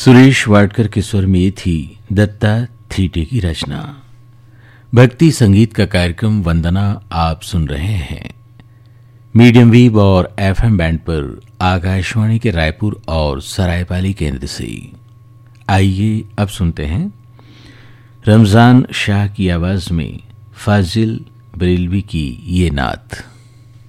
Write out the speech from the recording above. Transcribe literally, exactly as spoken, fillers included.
सुरेश वाडकर के स्वर में ये थी दत्ता थीटे की रचना। भक्ति संगीत का कार्यक्रम वंदना आप सुन रहे हैं मीडियम वेव और एफएम बैंड पर आकाशवाणी के रायपुर और सरायपाली केंद्र से। आइए अब सुनते हैं रमजान शाह की आवाज में फाजिल बरेलवी की ये नात।